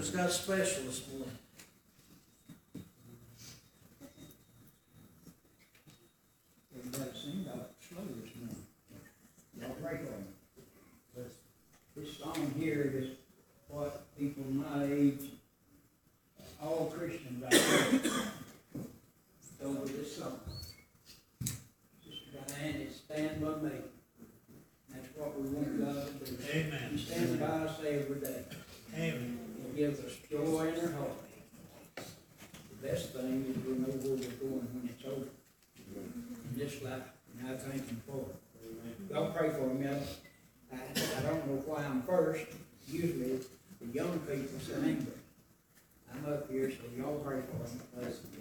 Jacob's got a special this morning. Everybody seemed like slow this morning. Y'all pray for me. This song here is what people my age, all Christians out there, over this song. Sister Diane, it's Stand By Me. That's what we want God to do. Amen. He stands by us every day. Amen. He gives us joy in our heart. The best thing is we know where we're going when it's over. In this life, and I thank Him for it. Y'all pray for me. I don't know why I'm first. Usually the young people sing, but I'm up here, so y'all pray for me.